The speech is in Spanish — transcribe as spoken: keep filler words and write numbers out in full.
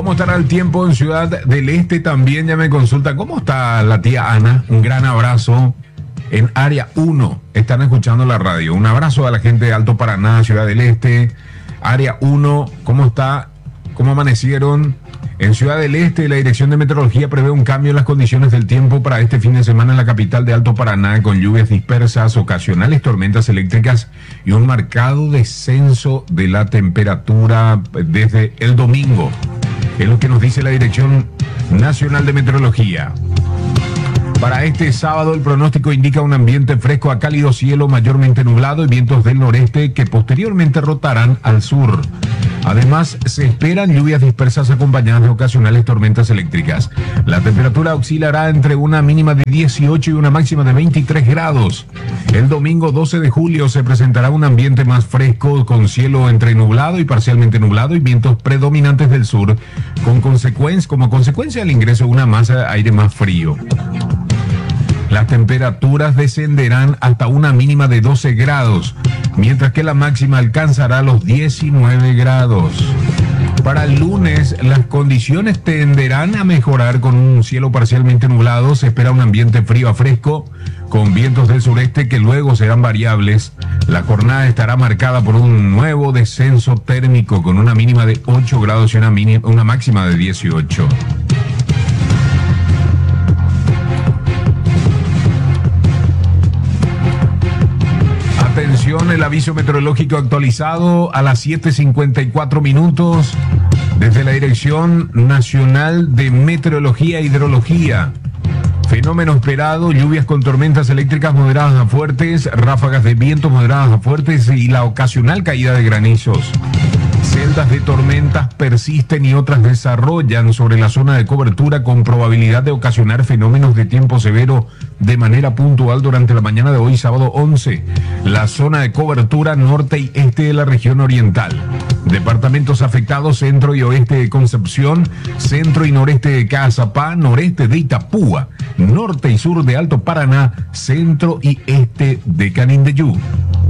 ¿Cómo estará el tiempo en Ciudad del Este? También ya me consulta. ¿Cómo está la tía Ana? Un gran abrazo. En Área uno están escuchando la radio. Un abrazo a la gente de Alto Paraná, Ciudad del Este. Área uno, ¿cómo está? ¿Cómo amanecieron? En Ciudad del Este, la Dirección de Meteorología prevé un cambio en las condiciones del tiempo para este fin de semana en la capital de Alto Paraná, con lluvias dispersas, ocasionales tormentas eléctricas y un marcado descenso de la temperatura desde el domingo. Es lo que nos dice la Dirección Nacional de Meteorología. Para este sábado el pronóstico indica un ambiente fresco a cálido, cielo mayormente nublado y vientos del noreste que posteriormente rotarán al sur. Además, se esperan lluvias dispersas acompañadas de ocasionales tormentas eléctricas. La temperatura oscilará entre una mínima de dieciocho y una máxima de veintitrés grados. El domingo doce de julio se presentará un ambiente más fresco con cielo entre nublado y parcialmente nublado y vientos predominantes del sur, con consecuencia, como consecuencia del ingreso de una masa de aire más frío. Las temperaturas descenderán hasta una mínima de doce grados, mientras que la máxima alcanzará los diecinueve grados. Para el lunes, las condiciones tenderán a mejorar con un cielo parcialmente nublado. Se espera un ambiente frío a fresco, con vientos del sureste que luego serán variables. La jornada estará marcada por un nuevo descenso térmico, con una mínima de ocho grados y una, mínima, una máxima de dieciocho. Atención, el aviso meteorológico actualizado a las siete cincuenta y cuatro minutos desde la Dirección Nacional de Meteorología e Hidrología. Fenómeno esperado: lluvias con tormentas eléctricas moderadas a fuertes, ráfagas de vientos moderadas a fuertes y la ocasional caída de granizos. Celdas de tormentas persisten y otras desarrollan sobre la zona de cobertura, con probabilidad de ocasionar fenómenos de tiempo severo de manera puntual durante la mañana de hoy, sábado once. La zona de cobertura norte y este de la región oriental. Departamentos afectados: centro y oeste de Concepción, centro y noreste de Caazapá, noreste de Itapúa, norte y sur de Alto Paraná, centro y este de Canindeyú.